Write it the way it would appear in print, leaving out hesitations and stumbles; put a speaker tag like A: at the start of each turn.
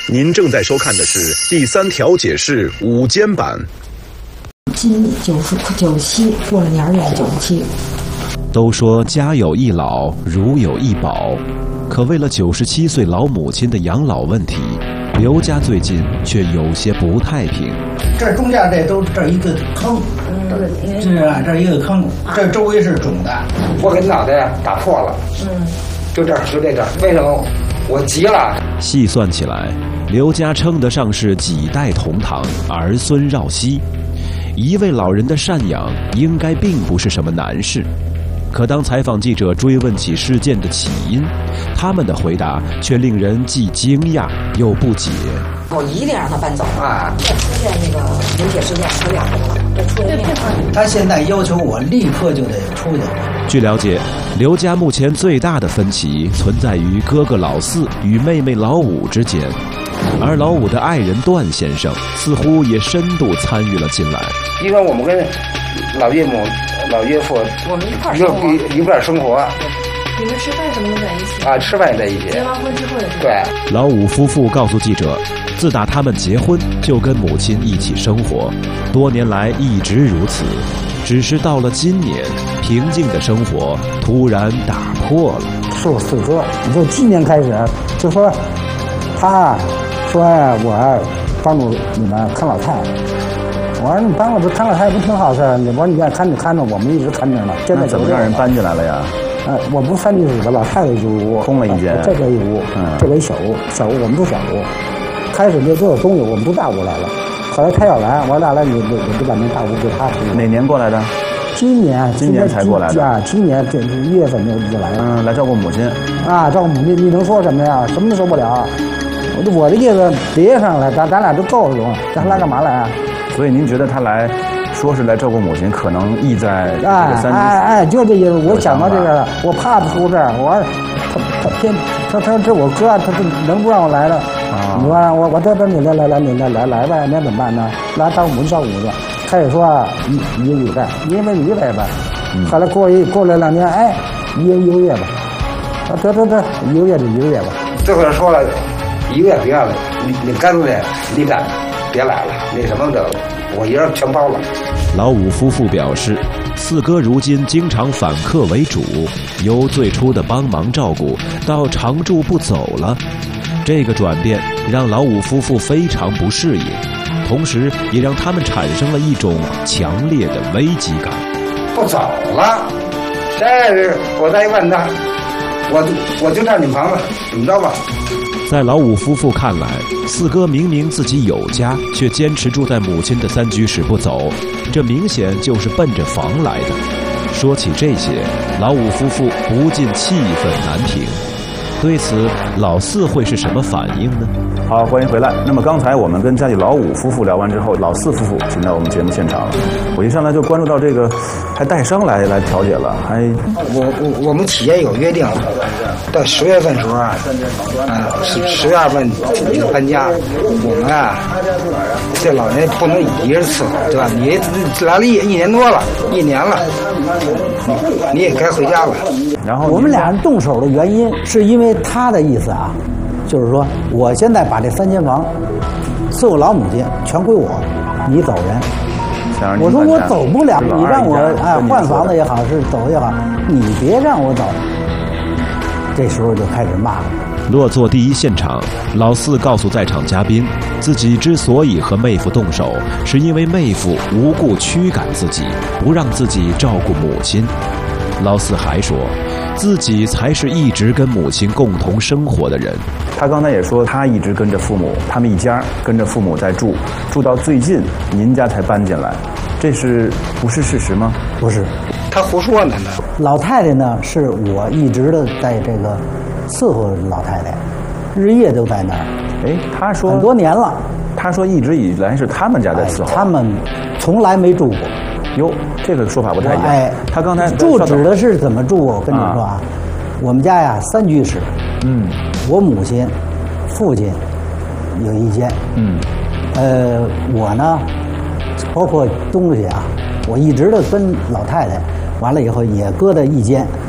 A: 您正在收看的是第3条解释午间版。
B: 今97，过了年儿也是97。
C: 都说家有一老，如有一宝，可为了97岁老母亲的养老问题，刘家最近却有些不太平。
D: 这中间这一个坑，这一个坑，这周围是肿的。
E: 我给脑袋打破了，就这儿，为什么？我急了。
C: 细算起来，刘家称得上是几代同堂，儿孙绕膝。一位老人的赡养应该并不是什么难事。可当采访记者追问起事件的起因，他们的回答却令人既惊讶又不解。
B: 我一定让他搬走啊！这出现那个临铁事件可了不得了，这出现
D: 他现在要求我立刻就得出去。
C: 据了解，刘家目前最大的分歧存在于哥哥老四与妹妹老五之间，而老五的爱人段先生似乎也深度参与了进来。
E: 因为我们跟老岳母、老岳父
B: 我们一块儿生活。
F: 你们吃饭什么都在一起
E: 啊？吃饭也在一起。
F: 结完婚之后也是。
E: 对。
C: 老五夫妇告诉记者，自打他们结婚就跟母亲一起生活，多年来一直如此。只是到了今年，平静的生活突然打破了。
G: 是我四哥，你就今年开始就说，他说我帮助你们看老太太。我说你帮我看老太太不挺好事？我说你愿意看就看着，我们一直看着呢。现在
H: 怎么让人搬进来了呀？
G: 我不是3居室的，老太太一屋，
H: 空了一间，
G: 这边一屋，这边小屋，我们住小屋。开始那都有东西，我们住大屋来了。后来他要来，我俩来你就把那大屋给他住。
H: 哪年过来的？
G: 今年
H: 才过来的
G: 啊！今年这1月份就来了。
H: 来照顾母亲。
G: 啊，照顾母亲，你能说什么呀？什么都说不了。我的意思别上来，咱俩都够了，咱来干嘛来啊？
H: 所以您觉得他来？说是来照顾母亲，可能意在这个3居室。
G: 就这意思。我想到这个了，我怕他出事儿。我说他偏他这我哥，他能不让我来了？你说我这你来吧，那怎么办呢？来当母亲照顾去。开始说1个礼拜，因为1个礼拜。后来过了2年，1个月吧。得1个月就1个月吧。
E: 这会儿说了1个月别了，你干脆离开，别来了，那什么得了。我一人全包了。
C: 老五夫妇表示，四哥如今经常反客为主，由最初的帮忙照顾到常住不走了。这个转变让老五夫妇非常不适应，同时也让他们产生了一种强烈的危机感。
E: 不走了，这是我再问他，我就占你房子，怎么着吧？
C: 在老五夫妇看来，四哥明明自己有家，却坚持住在母亲的3居室不走，这明显就是奔着房来的。说起这些，老五夫妇不禁气愤难平。对此，老四会是什么反应呢？
H: 好，欢迎回来。那么刚才我们跟家里老五夫妇聊完之后，老四夫妇请到我们节目现场了。我一上来就关注到这个，还带伤来调解了，还
D: 我们企业有约定，到10月份时候10月2份搬家，我们这老人不能一人伺候，对吧？你来了1年多了，1年了，你也该回家了。
H: 然后
G: 我们俩人动手的原因是因为他的意思啊，就是说我现在把这3间房伺候老母亲全归我，你走人。我说我走不了，你让我换房子也好，是走也好，你别让我走。这时候就开始骂了。
C: 落座第一现场，老四告诉在场嘉宾，自己之所以和妹夫动手，是因为妹夫无故驱赶自己，不让自己照顾母亲。老四还说，自己才是一直跟母亲共同生活的人。
H: 他刚才也说，他一直跟着父母，他们一家跟着父母在住到最近，您家才搬进来，这不是事实吗？
G: 不是，
D: 他胡说呢。
G: 老太太呢，是我一直的在这个伺候老太太，日夜都在那儿。
H: 他说
G: 很多年了。
H: 他说一直以来是他们家在伺候，
G: 他们从来没住过。
H: 哟，这个说法不太一样。他刚才
G: 住指的是怎么住？我跟你说啊，我们家呀3居室，我母亲、父亲有1间，我呢，包括东西啊，我一直都跟老太太，完了以后也搁在1间，